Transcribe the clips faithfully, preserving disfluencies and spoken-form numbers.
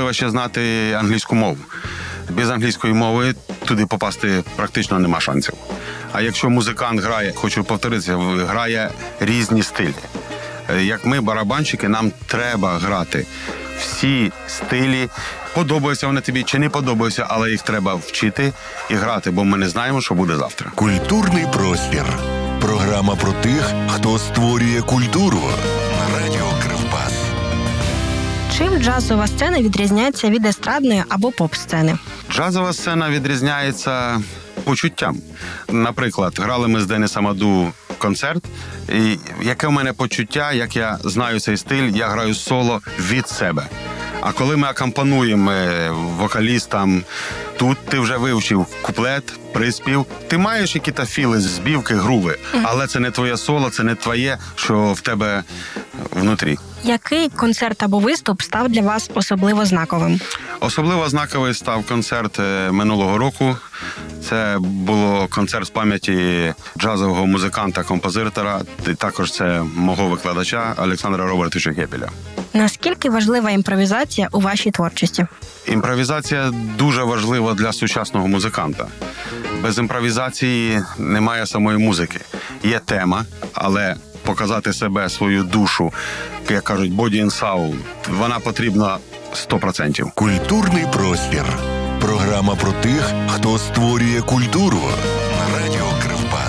важливо ще знати англійську мову. Без англійської мови туди попасти практично нема шансів. А якщо музикант грає, хочу повторитися, грає різні стилі. Як ми, барабанщики, нам треба грати всі стилі. Подобаються вони тобі чи не подобаються, але їх треба вчити і грати, бо ми не знаємо, що буде завтра. Культурний простір. Програма про тих, хто створює культуру. На радіо Кривбас. Чим джазова сцена відрізняється від естрадної або поп-сцени? Джазова сцена відрізняється почуттям. Наприклад, грали ми з Денисом Аду концерт, і яке в мене почуття, як я знаю цей стиль, я граю соло від себе. А коли ми акомпануємо вокалістам, тут ти вже вивчив куплет, приспів, ти маєш якісь філи, збівки, груви, але це не твоє соло, це не твоє, що в тебе внутрі. Який концерт або виступ став для вас особливо знаковим? Особливо знаковий став концерт минулого року. Це було концерт з пам'яті джазового музиканта-композитора, і також це мого викладача Олександра Робертовича Гепеля. Наскільки важлива імпровізація у вашій творчості? Імпровізація дуже важлива для сучасного музиканта. Без імпровізації немає самої музики. Є тема, але показати себе, свою душу, як кажуть, body and soul, вона потрібна сто відсотків. Культурний простір. Програма про тих, хто створює культуру. На радіо Кривбас.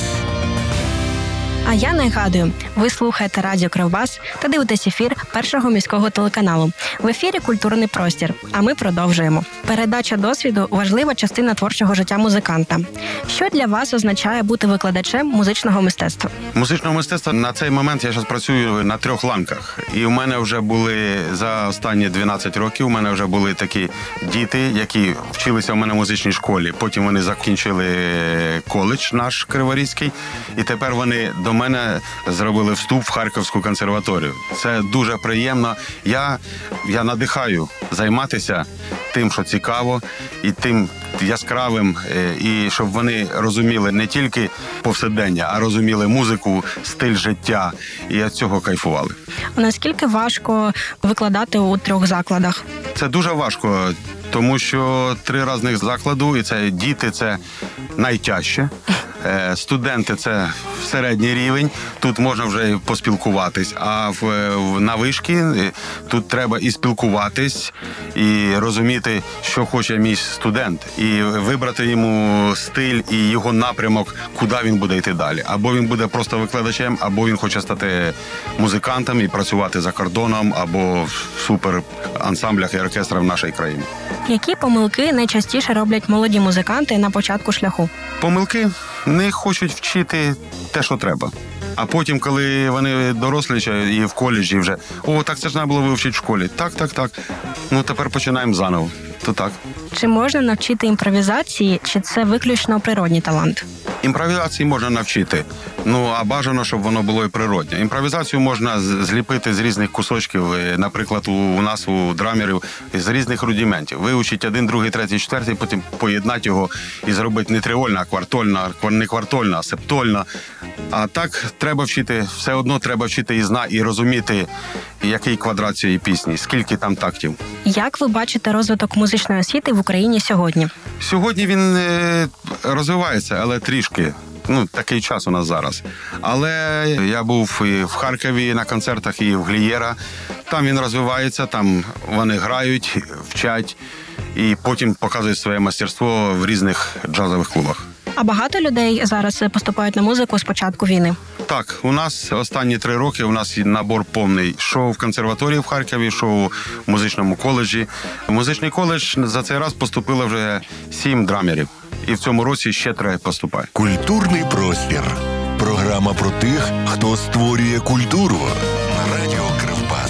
А я нагадую, ви слухаєте Радіо Кривбас та дивитесь ефір Першого міського телеканалу. В ефірі «Культурний простір», а ми продовжуємо. Передача досвіду – важлива частина творчого життя музиканта. Що для вас означає бути викладачем музичного мистецтва? Музичного мистецтва на цей момент я зараз працюю на трьох ланках. І у мене вже були за останні дванадцять років, у мене вже були такі діти, які вчилися в мене в музичній школі. Потім вони закінчили коледж наш Криворізький, і тепер вони до мене зробили вступ в Харківську консерваторію. Це дуже приємно. Я, я надихаю займатися тим, що цікаво, і тим яскравим, і щоб вони розуміли не тільки повсякдення, а розуміли музику, стиль життя, і від цього кайфували. Наскільки важко викладати у трьох закладах? Це дуже важко, тому що три різних закладу, і це діти, це найтяжче. Студенти – це середній рівень, тут можна вже поспілкуватись, а в, в, на вишки тут треба і спілкуватись, і розуміти, що хоче мій студент, і вибрати йому стиль і його напрямок, куди він буде йти далі. Або він буде просто викладачем, або він хоче стати музикантом і працювати за кордоном, або в суперансамблях і оркестрах в нашій країні. Які помилки найчастіше роблять молоді музиканти на початку шляху? Помилки не хочуть вчити те, що треба. А потім, коли вони дорослішають і в коледжі вже, о, так це ж треба було вивчити в школі. Так, так, так. Ну, тепер починаємо заново. То так. Чи можна навчити імпровізації, чи це виключно природній талант? Імпровізації можна навчити, ну, а бажано, щоб воно було і природне. Імпровізацію можна зліпити з різних кусочків, наприклад, у, у нас, у драмерів, з різних рудиментів. Вивчить один, другий, третій, четвертий, потім поєднати його і зробити не тривольно, а квартольно, не квартольно, а септольно. А так треба вчити, все одно треба вчити і зна, і розуміти, який квадрат цієї пісні, скільки там тактів. Як ви бачите розвиток музичної освіти в Україні сьогодні? Сьогодні він е, розвивається, але трішки. Ну, такий час у нас зараз. Але я був і в Харкові на концертах, і в Глієра. Там він розвивається, там вони грають, вчать, і потім показують своє майстерство в різних джазових клубах. А багато людей зараз поступають на музику з початку війни? Так, у нас останні три роки у нас набор повний. Що в консерваторії в Харкові, що в музичному коледжі. В музичний коледж за цей раз поступило вже сім драмерів. І в цьому році ще три поступає. Культурний простір. Програма про тих, хто створює культуру. На радіо Кривбас.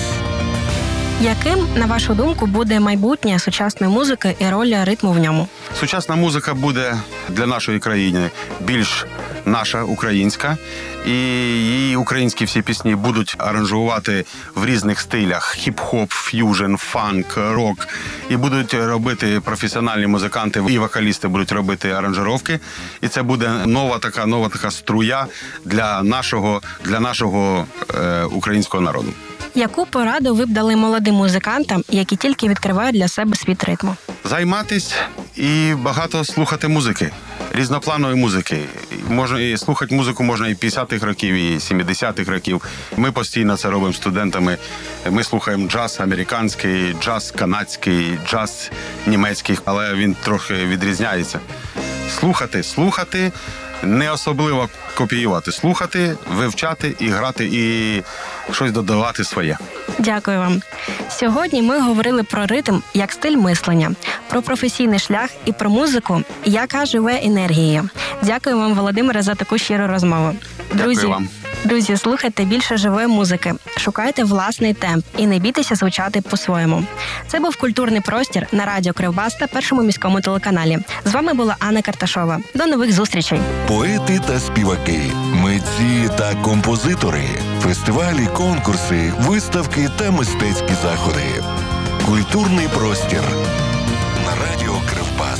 Яким, на вашу думку, буде майбутнє сучасної музики і роль ритму в ньому? Сучасна музика буде для нашої країни більш наша, українська. І її українські всі пісні будуть аранжувати в різних стилях: хіп-хоп, ф'южн, фанк, рок. І будуть робити професіональні музиканти і вокалісти будуть робити аранжировки. І це буде нова така, нова така струя для нашого, для нашого е, українського народу. Яку пораду ви б дали молодим музикантам, які тільки відкривають для себе світ ритму? Займатись і багато слухати музики, різнопланової музики. Можна і слухати музику можна і п'ятдесятих років, і сімдесятих років. Ми постійно це робимо з студентами. Ми слухаємо джаз американський, джаз канадський, джаз німецький, але він трохи відрізняється. Слухати, слухати, не особливо копіювати. Слухати, вивчати і грати, і щось додавати своє. Дякую вам. Сьогодні ми говорили про ритм як стиль мислення, про професійний шлях і про музику, яка живе енергією. Дякую вам, Володимире, за таку щиру розмову. Дякую Друзі, вам. Друзі, слухайте більше живої музики, шукайте власний темп і не бійтеся звучати по-своєму. Це був культурний простір на радіо Кривбас та Першому міському телеканалі. З вами була Анна Карташова. До нових зустрічей. Поети та співаки, митці та композитори, фестивалі, конкурси, виставки та мистецькі заходи. Культурний простір на радіо Кривбас.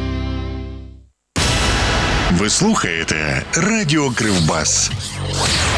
Ви слухаєте Радіо Кривбас.